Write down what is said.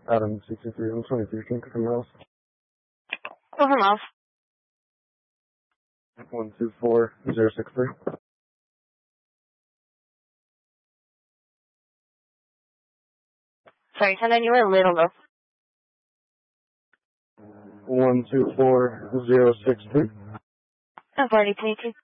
Adam 63 and 23, can you confirm else? Confirm off. 124063. Sorry, send on you were a little low. 124063. I've already paid you.